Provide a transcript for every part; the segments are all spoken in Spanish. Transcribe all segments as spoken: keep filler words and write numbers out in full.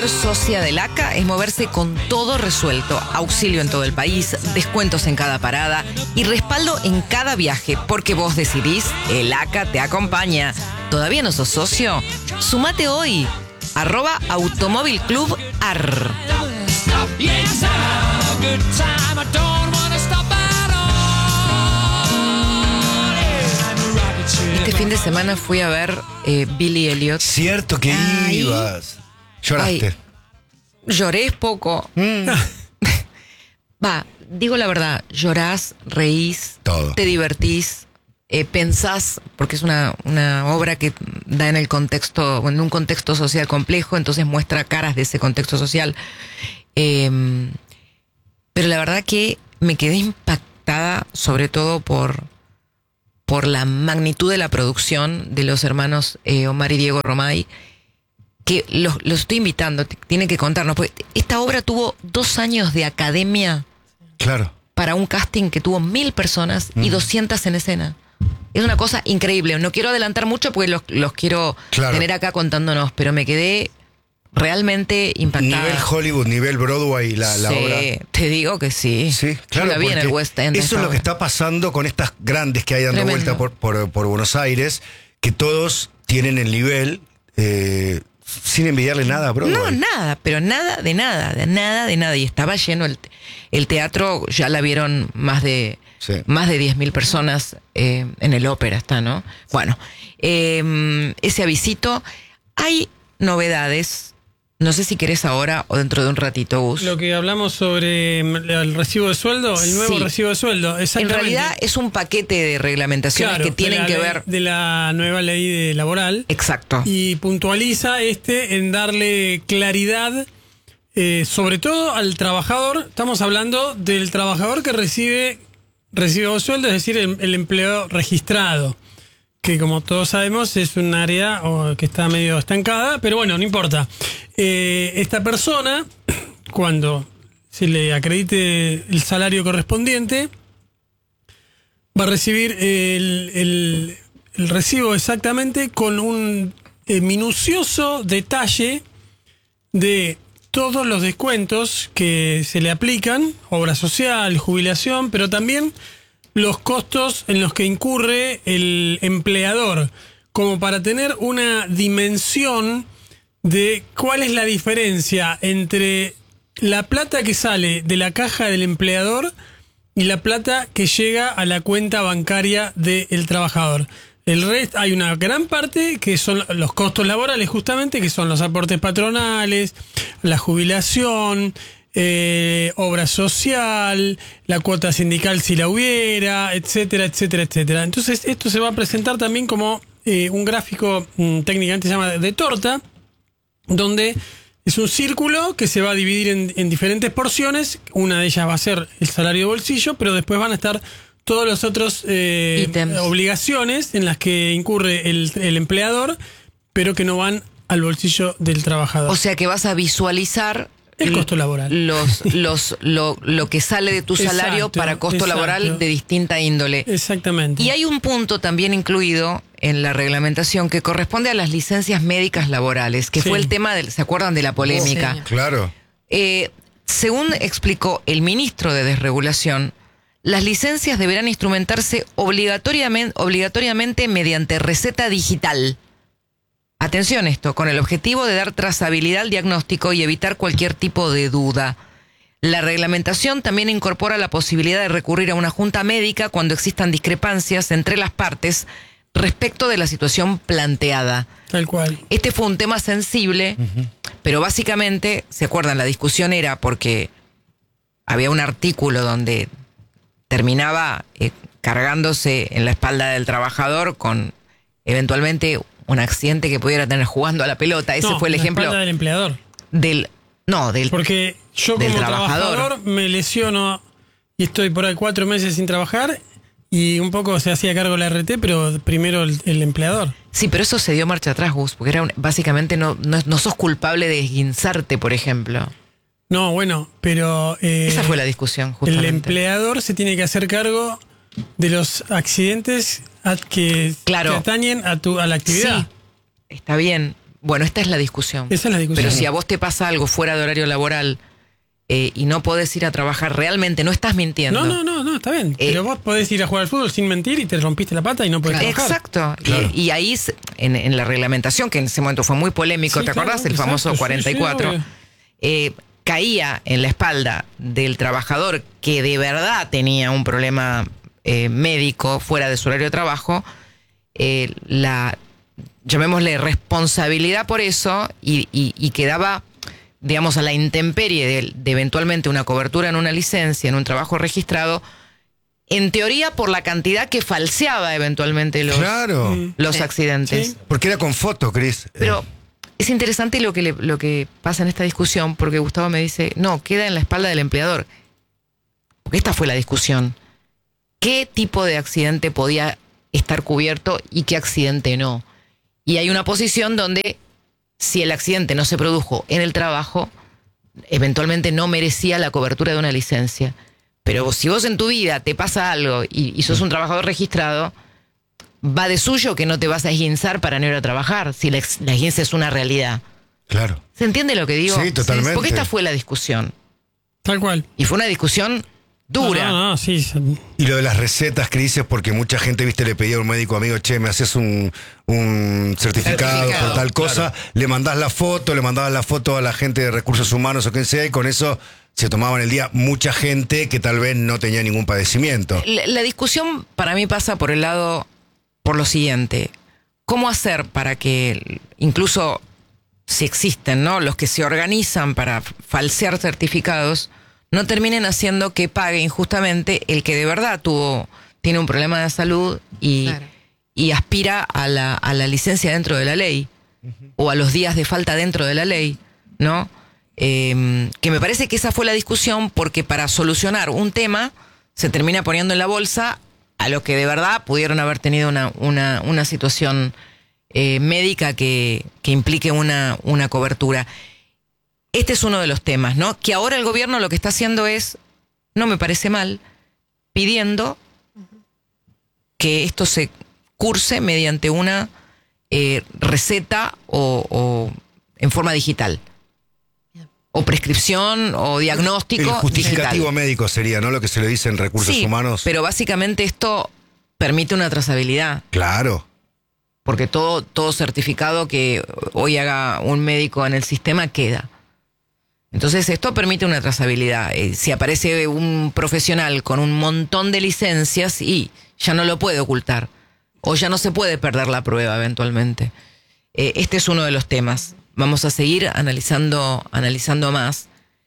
Ser socia del A C A es moverse con todo resuelto, auxilio en todo el país, descuentos en cada parada y respaldo en cada viaje, porque vos decidís, el A C A te acompaña. ¿Todavía no sos socio? Sumate hoy. Arroba Automóvil Club A R. Este fin de semana fui a ver eh, Billy Elliot. Cierto que Ay. ibas. Lloraste. Ay, lloré poco. Mm. Va, digo la verdad, llorás, reís, Todo. te divertís, eh, pensás, porque es una, una obra que da en el contexto, en un contexto social complejo, entonces muestra caras de ese contexto social. Eh, pero la verdad que me quedé impactada, sobre todo por, por la magnitud de la producción de los hermanos eh, Omar y Diego Romay, que los, los estoy invitando, t- tienen que contarnos, porque esta obra tuvo dos años de academia. Claro. Para un casting que tuvo mil personas y Mm. doscientas en escena. Es una cosa increíble. No quiero adelantar mucho porque los, los quiero Claro. tener acá contándonos, pero me quedé realmente impactada. Nivel Hollywood, nivel Broadway, la, la sí, obra. te digo que sí. Sí, Yo claro. la vi en el porque West End. Eso esta es lo que obra. está pasando con estas grandes que hay dando Tremendo. vuelta por, por, por Buenos Aires, que todos tienen el nivel, eh, sin envidiarle nada a Broadway. No, nada, pero nada de nada, de nada de nada. Y estaba lleno el, el teatro, ya la vieron más de Sí. más de diez mil personas eh, en el ópera, está, ¿no? Bueno, eh, ese avisito. Hay novedades, no sé si querés ahora o dentro de un ratito, Gus. Lo que hablamos sobre el recibo de sueldo, el nuevo Sí. recibo de sueldo, En exactamente. realidad es un paquete de reglamentaciones Claro, que tienen de la que ley- ver... de la nueva ley de laboral. Exacto. Y puntualiza este en darle claridad, eh, sobre todo al trabajador. Estamos hablando del trabajador que recibe recibo de sueldo, es decir, el, el empleo registrado, que como todos sabemos es un área oh, que está medio estancada, pero bueno, no importa. Eh, esta persona, cuando se le acredite el salario correspondiente, va a recibir el, el, el recibo exactamente con un eh, minucioso detalle de todos los descuentos que se le aplican, obra social, jubilación, pero también los costos en los que incurre el empleador, como para tener una dimensión de cuál es la diferencia entre la plata que sale de la caja del empleador y la plata que llega a la cuenta bancaria del trabajador. El resto, hay una gran parte que son los costos laborales, justamente, que son los aportes patronales, la jubilación, eh, obra social, la cuota sindical si la hubiera, etcétera, etcétera, etcétera. Entonces, esto se va a presentar también como eh, un gráfico, mmm, técnicamente se llama de torta, donde es un círculo que se va a dividir en, en diferentes porciones. Una de ellas va a ser el salario de bolsillo, pero después van a estar todos los otros eh, obligaciones en las que incurre el, el empleador, pero que no van al bolsillo del trabajador. O sea que vas a visualizar el costo laboral. Los, los, lo, lo que sale de tu salario Exacto, para costo exacto. laboral de distinta índole. Exactamente. Y hay un punto también incluido en la reglamentación que corresponde a las licencias médicas laborales, que Sí. fue el tema, del, ¿se acuerdan de la polémica? Sí. Claro. Eh, según explicó el ministro de Desregulación, las licencias deberán instrumentarse obligatoriamente, obligatoriamente mediante receta digital. Atención esto, con el objetivo de dar trazabilidad al diagnóstico y evitar cualquier tipo de duda. La reglamentación también incorpora la posibilidad de recurrir a una junta médica cuando existan discrepancias entre las partes respecto de la situación planteada. Tal cual. Este fue un tema sensible, uh-huh. pero básicamente, ¿se acuerdan? La discusión era porque había un artículo donde terminaba eh, cargándose en la espalda del trabajador con eventualmente un accidente que pudiera tener jugando a la pelota. Ese no, fue el la ejemplo espalda del empleador. Del no, del Porque yo del como trabajador. trabajador me lesiono y estoy por ahí cuatro meses sin trabajar y un poco se hacía cargo la R T, pero primero el, el empleador. Sí, pero eso se dio marcha atrás, Gus, porque era un, básicamente no, no, no sos culpable de esguinzarte, por ejemplo. No, bueno, pero... Eh, Esa fue la discusión, justamente. El empleador se tiene que hacer cargo de los accidentes a, que, claro. que atañen a, tu, a la actividad. Sí, está bien, Bueno, esta es la discusión. Esa es la discusión. Pero si a vos te pasa algo fuera de horario laboral eh, y no podés ir a trabajar, realmente no estás mintiendo. No, no, no, no, está bien. Eh, pero vos podés ir a jugar al fútbol sin mentir y te rompiste la pata y no podés trabajar. Exacto. Claro. Y, y ahí, en, en la reglamentación, que en ese momento fue muy polémico, Sí, ¿te claro, acordás? El exacto, famoso sí, cuarenta y cuatro. sí, obvio. eh, caía en la espalda del trabajador que de verdad tenía un problema eh, médico fuera de su horario de trabajo, eh, la, llamémosle, responsabilidad por eso y, y, y quedaba, digamos, a la intemperie de, de eventualmente una cobertura en una licencia, en un trabajo registrado, en teoría por la cantidad que falseaba eventualmente los, Claro. los Sí. accidentes. Sí. Porque era con foto, Cris. Pero es interesante lo que, le- lo que pasa en esta discusión, porque Gustavo me dice, no, queda en la espalda del empleador. Porque esta fue la discusión. ¿Qué tipo de accidente podía estar cubierto y qué accidente no? Y hay una posición donde si el accidente no se produjo en el trabajo, eventualmente no merecía la cobertura de una licencia. Pero si vos en tu vida te pasa algo y, y sos un trabajador registrado, va de suyo que no te vas a esguinzar para no ir a trabajar, si la, ex- la esguince es una realidad. Claro. ¿Se entiende lo que digo? Sí, totalmente. Porque esta fue la discusión. Tal cual. Y fue una discusión dura. No, no, no, sí. Y lo de las recetas, Cris, es porque mucha gente, viste, le pedía a un médico amigo, che, me haces un, un certificado, Certificado, por tal cosa, le mandás la foto, le mandabas la foto a la gente de recursos humanos o quien sea, y con eso se tomaban el día mucha gente que tal vez no tenía ningún padecimiento. La, la discusión para mí pasa por el lado, por lo siguiente. ¿Cómo hacer para que, incluso si existen, ¿no?, los que se organizan para falsear certificados, no terminen haciendo que pague injustamente el que de verdad tuvo, tiene un problema de salud y, Claro. y aspira a la, a la licencia dentro de la ley, o a los días de falta dentro de la ley, ¿no? Eh, que me parece que esa fue la discusión, porque para solucionar un tema se termina poniendo en la bolsa a los que de verdad pudieron haber tenido una, una, una situación eh, médica que, que implique una, una cobertura. Este es uno de los temas, ¿no? Que ahora el gobierno lo que está haciendo es, no me parece mal, pidiendo que esto se curse mediante una eh, receta o, o en forma digital. O prescripción o diagnóstico El justificativo digital. médico sería, ¿no? Lo que se le dice en recursos Sí, humanos. pero básicamente esto permite una trazabilidad. Claro. Porque todo, todo certificado que hoy haga un médico en el sistema queda. Entonces esto permite una trazabilidad. Eh, si aparece un profesional con un montón de licencias, y ya no lo puede ocultar. O ya no se puede perder la prueba eventualmente. Eh, este es uno de los temas. Vamos a seguir analizando, analizando más.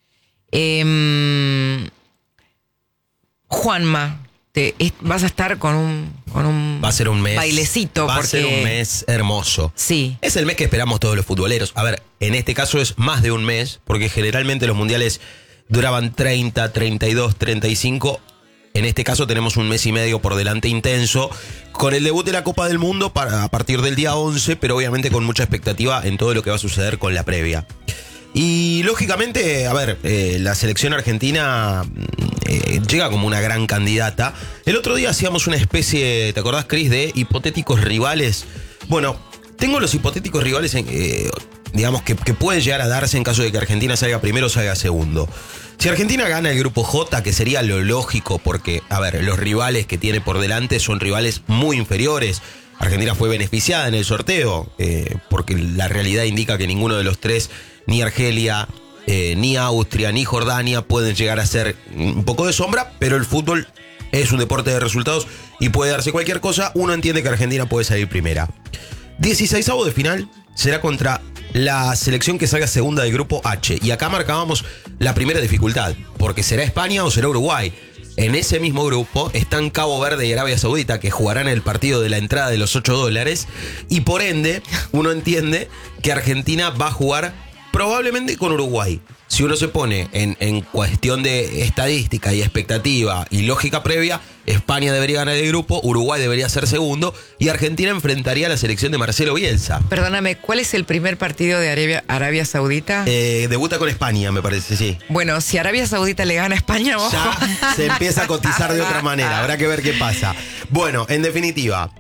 Eh, Juanma, te, es- vas a estar con un, con un Va a ser un mes. bailecito. Va porque, a ser un mes hermoso. Sí. Es el mes que esperamos todos los futboleros. A ver, en este caso es más de un mes, porque generalmente los mundiales duraban treinta, treinta y dos, treinta y cinco. En este caso tenemos un mes y medio por delante intenso, con el debut de la Copa del Mundo para, a partir del día once, pero obviamente con mucha expectativa en todo lo que va a suceder con la previa. Y lógicamente, a ver, eh, la selección argentina eh, llega como una gran candidata. El otro día hacíamos una especie, ¿te acordás, Cris, de hipotéticos rivales? Bueno, tengo los hipotéticos rivales, en, eh, digamos, que, que pueden llegar a darse en caso de que Argentina salga primero o salga segundo. Si Argentina gana el grupo J, que sería lo lógico, porque, a ver, los rivales que tiene por delante son rivales muy inferiores. Argentina fue beneficiada en el sorteo, eh, porque la realidad indica que ninguno de los tres, ni Argelia, eh, ni Austria, ni Jordania, pueden llegar a ser un poco de sombra, pero el fútbol es un deporte de resultados y puede darse cualquier cosa. Uno entiende que Argentina puede salir primera. dieciseisavo de final será contra la selección que salga segunda del grupo H. Y acá marcábamos la primera dificultad, porque será España o será Uruguay. En ese mismo grupo están Cabo Verde y Arabia Saudita, que jugarán el partido de la entrada de los ocho dólares. Y por ende, uno entiende que Argentina va a jugar probablemente con Uruguay. Si uno se pone en, en cuestión de estadística y expectativa y lógica previa, España debería ganar el grupo, Uruguay debería ser segundo y Argentina enfrentaría a la selección de Marcelo Bielsa. Perdóname, ¿cuál es el primer partido de Arabia, Arabia Saudita? Eh, debuta con España, me parece, sí. Bueno, si Arabia Saudita le gana a España, ojo. Ya se empieza a cotizar de otra manera, habrá que ver qué pasa. Bueno, en definitiva,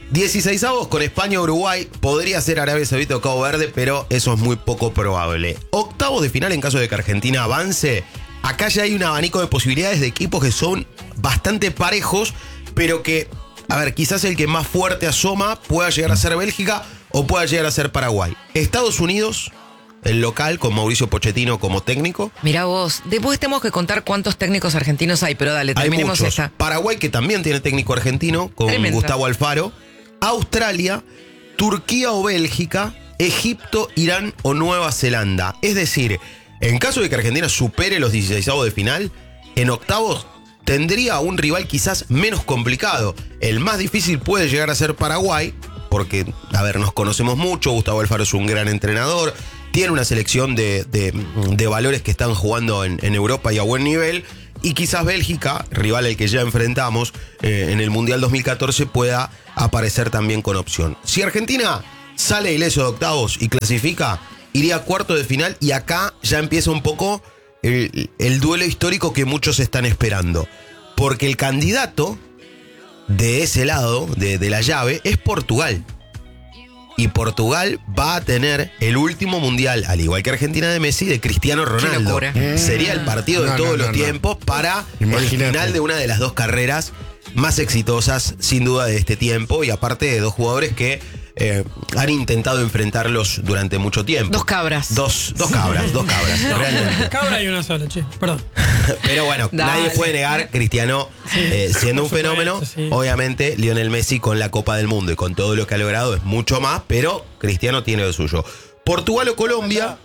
dieciseisavos con España, Uruguay. Podría ser Arabia Saudita o Cabo Verde, pero eso es muy poco probable. Octavos de final en caso de que Argentina avance. Acá ya hay un abanico de posibilidades de equipos que son bastante parejos, pero que, a ver, quizás el que más fuerte asoma pueda llegar a ser Bélgica o pueda llegar a ser Paraguay. Estados Unidos, el local, con Mauricio Pochettino como técnico. Mirá vos, después tenemos que contar cuántos técnicos argentinos hay, pero dale, Hay terminemos muchos. esta. Paraguay, que también tiene técnico argentino, con Tremendo. Gustavo Alfaro. Australia, Turquía o Bélgica, Egipto, Irán o Nueva Zelanda. Es decir, en caso de que Argentina supere los dieciseisavos de final, en octavos tendría un rival quizás menos complicado. El más difícil puede llegar a ser Paraguay, porque, a ver, nos conocemos mucho, Gustavo Alfaro es un gran entrenador, tiene una selección de, de, de valores que están jugando en, en Europa y a buen nivel, y quizás Bélgica, rival al que ya enfrentamos eh, en el Mundial dos mil catorce, pueda aparecer también con opción. Si Argentina sale ileso de octavos y clasifica, iría a cuarto de final, y acá ya empieza un poco el, el duelo histórico que muchos están esperando. Porque el candidato de ese lado, de, de la llave, es Portugal. Y Portugal va a tener el último mundial, al igual que Argentina de Messi, de Cristiano Ronaldo. locura. Sería el partido de No, todos no, los no, no. tiempos para Imagínate. el final de una de las dos carreras más exitosas, sin duda, de este tiempo. Y aparte de dos jugadores que eh, han intentado enfrentarlos durante mucho tiempo. Dos cabras. Dos, dos cabras, dos cabras, realmente. Cabra y una sola, che. Perdón. Pero bueno, Dale. nadie puede negar Cristiano eh, siendo un por supuesto, fenómeno. sí. Obviamente, Lionel Messi con la Copa del Mundo y con todo lo que ha logrado es mucho más, pero Cristiano tiene lo suyo. Portugal o Colombia,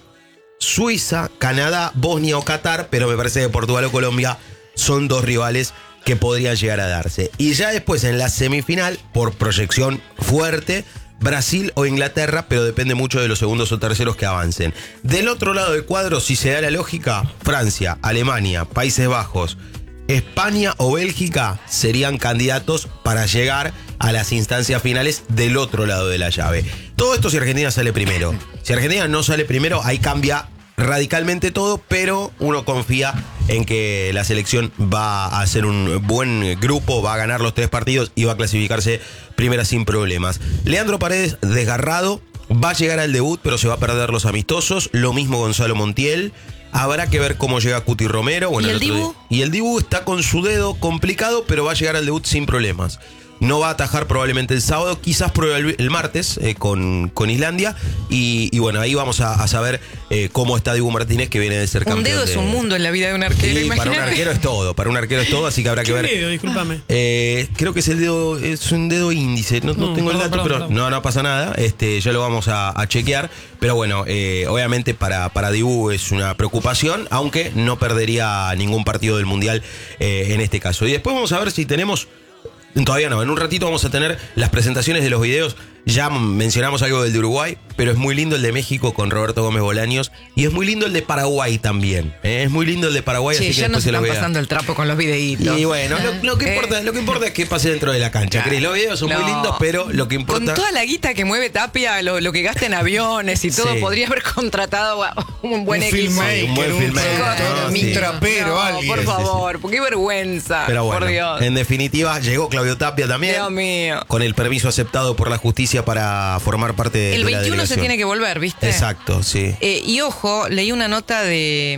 Suiza, Canadá, Bosnia o Qatar, pero me parece que Portugal o Colombia son dos rivales que podrían llegar a darse. Y ya después en la semifinal, por proyección fuerte, Brasil o Inglaterra, pero depende mucho de los segundos o terceros que avancen. Del otro lado del cuadro, si se da la lógica, Francia, Alemania, Países Bajos, España o Bélgica serían candidatos para llegar a las instancias finales del otro lado de la llave. Todo esto si Argentina sale primero. Si Argentina no sale primero, ahí cambia radicalmente todo, pero uno confía en que la selección va a hacer un buen grupo, va a ganar los tres partidos y va a clasificarse primera sin problemas. Leandro Paredes, desgarrado, va a llegar al debut, pero se va a perder los amistosos. Lo mismo Gonzalo Montiel. Habrá que ver cómo llega Cuti Romero. Bueno, ¿Y el otro Dibu? día- Y el Dibu está con su dedo complicado, pero va a llegar al debut sin problemas. No va a atajar probablemente el sábado, quizás pruebe el, el martes eh, con, con Islandia. Y, y bueno, ahí vamos a, a saber eh, cómo está Dibu Martínez, que viene de ser campeón. Un dedo es de- un mundo en la vida de un arquero, Sí, para un imagínate. arquero es todo, para un arquero es todo, así que habrá que ¿Qué ver. dedo? Discúlpame. Eh, creo que es el dedo, es un dedo índice, no, no No, tengo el perdón, dato, perdón, pero perdón. no, no pasa nada, este, ya lo vamos a, a chequear, pero bueno, eh, obviamente para, para Dibu es una preocupación, aunque no perdería ningún partido del Mundial eh, en este caso. Y después vamos a ver si tenemos, todavía no, en un ratito vamos a tener las presentaciones de los videos. Ya mencionamos algo del de Uruguay, pero es muy lindo el de México con Roberto Gómez Bolaños, y es muy lindo el de Paraguay también, ¿eh? Es muy lindo el de Paraguay, Sí, así que ya nos después se los están vea. pasando el trapo con los videitos. Y bueno, lo, lo que Eh. importa, lo que importa es que pase dentro de la cancha, Claro. Cris. Los videos son muy No. lindos, pero lo que Con importa. toda la guita que mueve Tapia, lo, lo que gasta en aviones y todo, Sí. podría haber contratado a un buen un equipo. filmmaker, un buen un filmmaker, productor, no, un sí. trapero, No, alguien. por Sí, sí. favor, qué vergüenza. Pero bueno, por Dios. en definitiva, llegó Claudio Tapia también. Dios mío. Con el permiso aceptado por la justicia para formar parte de, El de la veintiuno se delegación. tiene que volver, ¿viste? Exacto, sí. Eh, y ojo, leí una nota de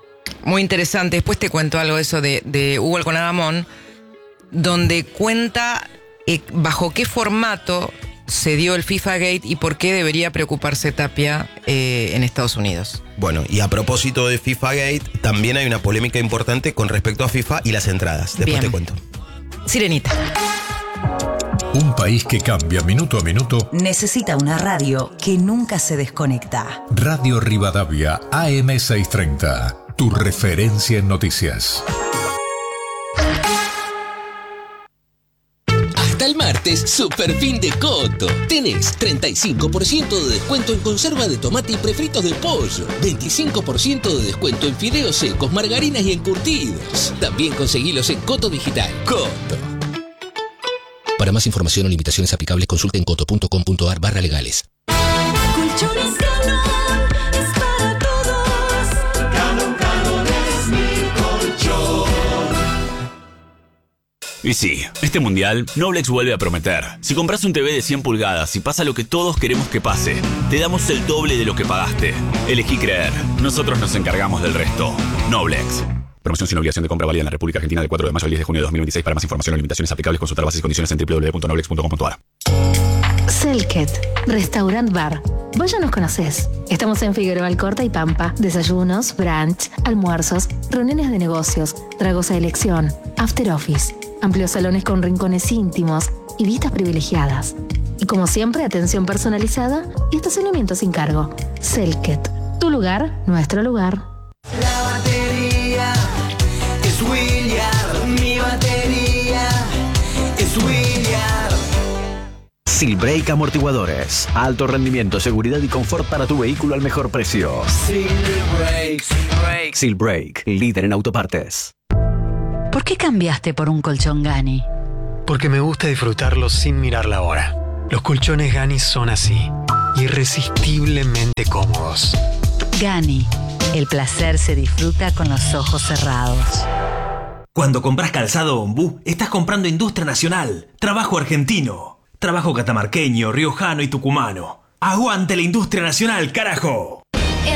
muy interesante, después te cuento algo de eso de, de Hugo El Conadamón, donde cuenta eh, bajo qué formato se dio el FIFA Gate y por qué debería preocuparse Tapia eh, en Estados Unidos. Bueno, y a propósito de FIFA Gate, también hay una polémica importante con respecto a FIFA y las entradas. Después Bien. te cuento. Sirenita. Un país que cambia minuto a minuto. Necesita una radio que nunca se desconecta. Radio Rivadavia A M seiscientos treinta. Tu referencia en noticias. Hasta el martes, super fin de Coto. Tenés treinta y cinco por ciento de descuento en conserva de tomate y prefritos de pollo. veinticinco por ciento de descuento en fideos secos, margarinas y encurtidos. También conseguilos en Coto Digital. Coto. Para más información o limitaciones aplicables, consulte en coto punto com punto ar barra legales. Colchones Galón es para todos. Galón, Galón es mi colchón. Y sí, este mundial, Noblex vuelve a prometer. Si compras un T V de cien pulgadas y pasa lo que todos queremos que pase, te damos el doble de lo que pagaste. Elegí creer. Nosotros nos encargamos del resto. Noblex. Promoción sin obligación de compra válida en la República Argentina del cuatro de mayo al diez de junio de dos mil veintiséis. Para más información o limitaciones aplicables, consultar bases y condiciones en doble u doble u doble u punto noblex punto com punto a r. Selket, Restaurant Bar. Vos ya nos conocés. Estamos en Figueroa Alcorta y Pampa. Desayunos, brunch, almuerzos, reuniones de negocios, tragos a elección, after office, amplios salones con rincones íntimos y vistas privilegiadas. Y como siempre, atención personalizada y estacionamiento sin cargo. Selket, tu lugar, nuestro lugar. La batería es Williard, mi batería es Williard. Silbrake Amortiguadores. Alto rendimiento, seguridad y confort para tu vehículo al mejor precio. Silbrake, Silbrake. Silbrake, líder en autopartes. ¿Por qué cambiaste por un colchón Gani? Porque me gusta disfrutarlo sin mirar la hora. Los colchones Gani son así, irresistiblemente cómodos. Gani, el placer se disfruta con los ojos cerrados. Cuando compras calzado Ombú, estás comprando industria nacional, trabajo argentino, trabajo catamarqueño, riojano y tucumano. ¡Aguante la industria nacional, carajo!